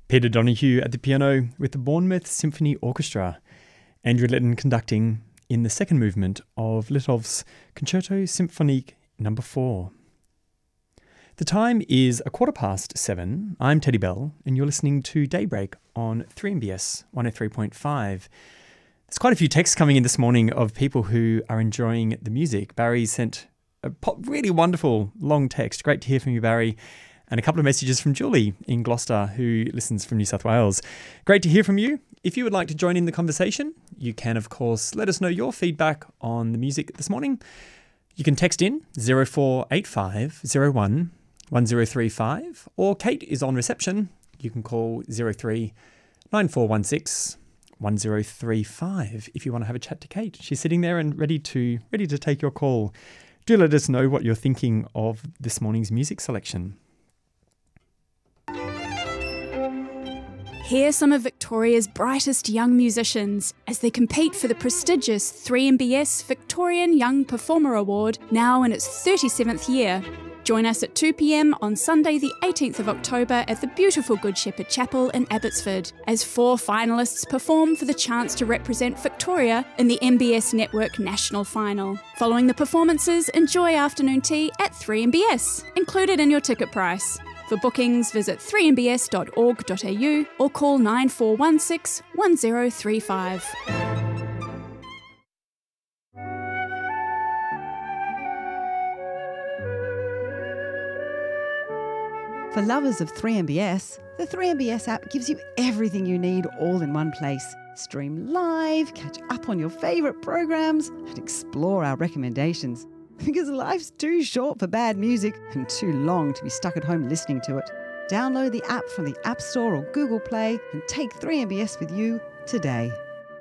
Peter Donahue at the piano with the Bournemouth Symphony Orchestra. Andrew Litton conducting in the second movement of Litov's Concerto Symphonique No. 4. The time is 7:15. I'm Teddy Bell, and you're listening to Daybreak on 3MBS 103.5. There's quite a few texts coming in this morning of people who are enjoying the music. Barry sent a really wonderful long text. Great to hear from you, Barry. And a couple of messages from Julie in Gloucester, who listens from New South Wales. Great to hear from you. If you would like to join in the conversation, you can, of course, let us know your feedback on the music this morning. You can text in 0485 01 1035, or Kate is on reception. You can call 03 9416 1035 if you want to have a chat to Kate. She's sitting there and ready to take your call. Do let us know what you're thinking of this morning's music selection. Hear some of Victoria's brightest young musicians as they compete for the prestigious 3MBS Victorian Young Performer Award, now in its 37th year. Join us at 2 p.m. on Sunday the 18th of October at the beautiful Good Shepherd Chapel in Abbotsford, as 4 finalists perform for the chance to represent Victoria in the MBS Network National Final. Following the performances, enjoy afternoon tea at 3MBS, included in your ticket price. For bookings, visit 3mbs.org.au or call 9416 1035. For lovers of 3MBS, the 3MBS app gives you everything you need all in one place. Stream live, catch up on your favourite programs, and explore our recommendations. Because life's too short for bad music and too long to be stuck at home listening to it. Download the app from the App Store or Google Play and take 3MBS with you today.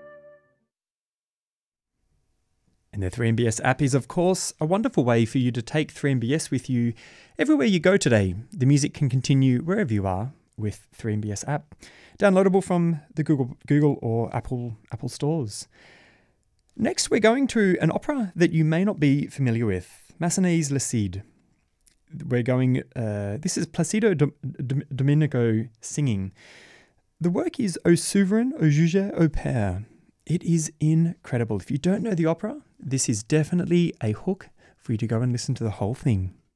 And the 3MBS app is, of course, a wonderful way for you to take 3MBS with you everywhere you go today. The music can continue wherever you are with 3MBS app. Downloadable from the Google or Apple stores. Next, we're going to an opera that you may not be familiar with, Massenet's Le Cid. We're going, this is Placido Domenico singing. The work is Au Souverain, au Juge, au Père. It is incredible. If you don't know the opera, this is definitely a hook for you to go and listen to the whole thing.